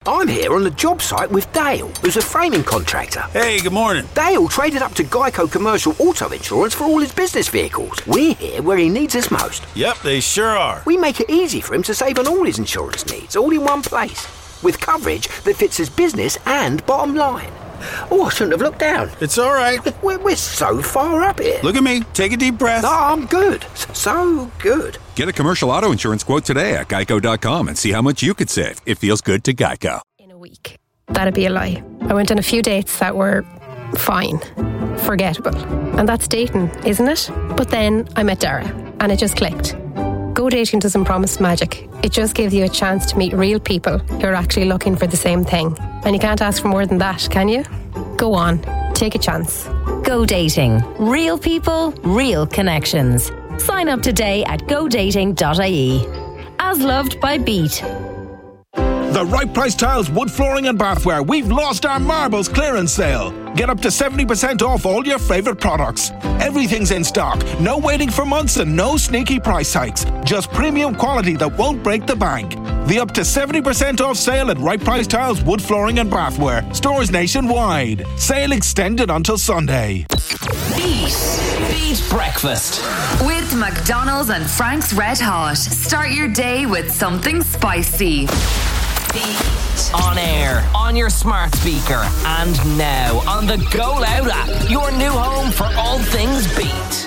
I'm here on the job site with Dale, who's a framing contractor. Hey, good morning. Dale traded up to Geico Commercial Auto Insurance for all his business vehicles. We're here where he needs us most. Yep, they sure are. We make it easy for him to save on all his insurance needs, all in one place, with coverage that fits his business and bottom line. Oh, I shouldn't have looked down. It's all right. We're so far up here. Look at me. Take a deep breath. No, I'm good. So good. Get a commercial auto insurance quote today at geico.com and see how much you could save. It feels good to Geico. In a week. That'd be a lie. I went on a few dates that were fine, forgettable. And that's dating, isn't it? But then I met Dara and it just clicked. Go Dating doesn't promise magic. It just gives you a chance to meet real people who are actually looking for the same thing. And you can't ask for more than that, can you? Go on, take a chance. Go Dating. Real people, real connections. Sign up today at godating.ie. As loved by Beat. The Right Price Tiles, wood flooring and bathware. We've lost our marbles clearance sale. Get up to 70% off all your favourite products. Everything's in stock. No waiting for months and no sneaky price hikes. Just premium quality that won't break the bank. The up to 70% off sale at Right Price Tiles, wood flooring and bathware. Stores nationwide. Sale extended until Sunday. Beat Breakfast. With McDonald's and Frank's Red Hot. Start your day with something spicy. Beat. On air, on your smart speaker, and now on the Go Loud app, your new home for all things Beat.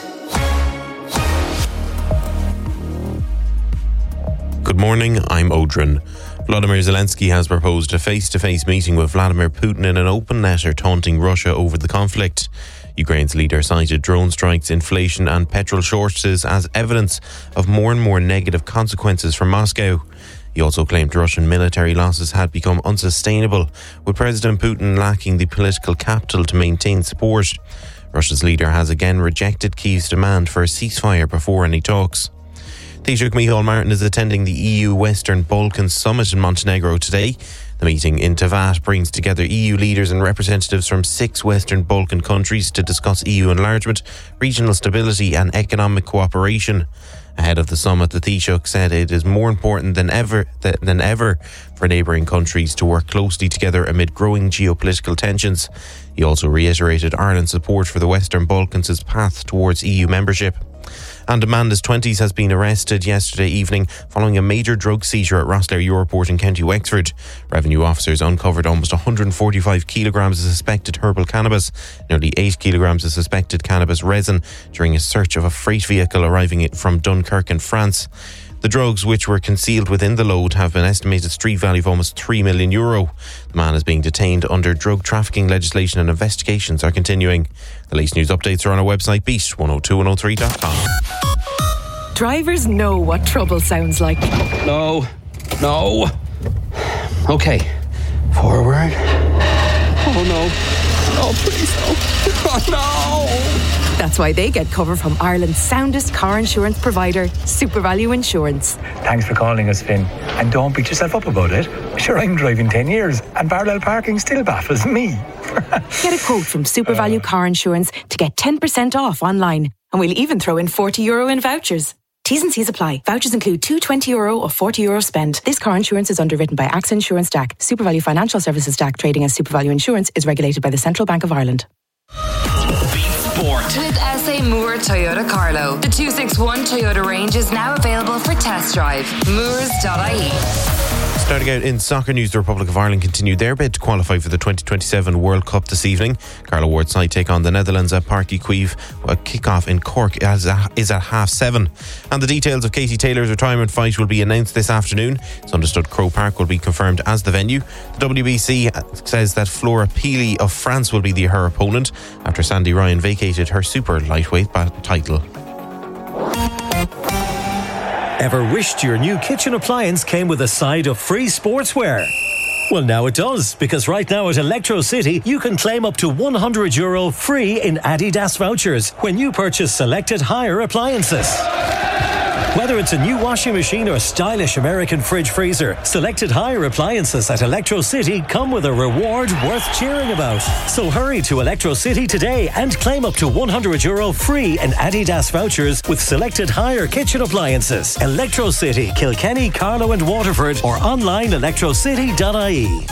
Good morning, I'm Odrin. Vladimir Zelensky has proposed a face-to-face meeting with Vladimir Putin in an open letter taunting Russia over the conflict. Ukraine's leader cited drone strikes, inflation and petrol shortages as evidence of more and more negative consequences for Moscow. He also claimed Russian military losses had become unsustainable, with President Putin lacking the political capital to maintain support. Russia's leader has again rejected Kyiv's demand for a ceasefire before any talks. Taoiseach Micheál Martin is attending the EU Western Balkans Summit in Montenegro today. The meeting in Tavat brings together EU leaders and representatives from 6 Western Balkan countries to discuss EU enlargement, regional stability and economic cooperation. Ahead of the summit, the Taoiseach said it is more important than ever for neighbouring countries to work closely together amid growing geopolitical tensions. He also reiterated Ireland's support for the Western Balkans' path towards EU membership. And a man in his 20s has been arrested yesterday evening following a major drug seizure at Rosslare Europort in County Wexford. Revenue officers uncovered almost 145 kilograms of suspected herbal cannabis, nearly 8 kilograms of suspected cannabis resin during a search of a freight vehicle arriving from Dunkirk in France. The drugs, which were concealed within the load, have an estimated street value of almost €3 million. The man is being detained under drug trafficking legislation and investigations are continuing. The latest news updates are on our website, beat102103.com. Drivers know what trouble sounds like. No. Okay. Forward. Oh no. Oh, please no. Oh no. That's why they get cover from Ireland's soundest car insurance provider, SuperValue Insurance. Thanks for calling us, Finn. And don't beat yourself up about it. Sure, I'm driving 10 years and parallel parking still baffles me. Get a quote from SuperValue Car Insurance to get 10% off online. And we'll even throw in €40 in vouchers. T's and C's apply. Vouchers include two €20 or €40 spend. This car insurance is underwritten by AXA Insurance DAC. SuperValue Financial Services DAC, trading as SuperValue Insurance, is regulated by the Central Bank of Ireland. Sport. With SA Moore Toyota Carlo. The 261 Toyota range is now available for test drive. Moores.ie. Starting out in soccer news, the Republic of Ireland continued their bid to qualify for the 2027 World Cup this evening. Carlo Ward's side take on the Netherlands at Parc des Cuivres. A kick-off in Cork is at 7:30. And the details of Katie Taylor's retirement fight will be announced this afternoon. It's understood Croke Park will be confirmed as the venue. The WBC says that Flora Peely of France will be her opponent after Sandy Ryan vacated her super lightweight title. Ever wished your new kitchen appliance came with a side of free sportswear? Well, now it does, because right now at Electro City, you can claim up to €100 free in Adidas vouchers when you purchase selected hire appliances. Whether it's a new washing machine or stylish American fridge freezer, selected hire appliances at Electro City come with a reward worth cheering about. So hurry to Electro City today and claim up to €100 free in Adidas vouchers with selected hire kitchen appliances. Electro City, Kilkenny, Carlow and Waterford, or online electrocity.ie.